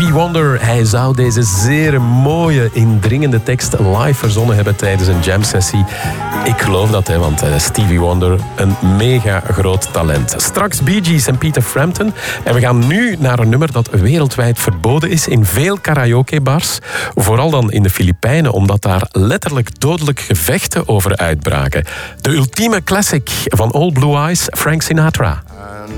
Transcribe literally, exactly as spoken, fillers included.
Stevie Wonder. Hij zou deze zeer mooie, indringende tekst live verzonnen hebben tijdens een jam-sessie. Ik geloof dat, hè, want Stevie Wonder, een mega groot talent. Straks Bee Gees en Peter Frampton. En we gaan nu naar een nummer dat wereldwijd verboden is in veel karaokebars. Vooral dan in de Filipijnen, omdat daar letterlijk dodelijk gevechten over uitbraken. De ultieme classic van All Blue Eyes, Frank Sinatra.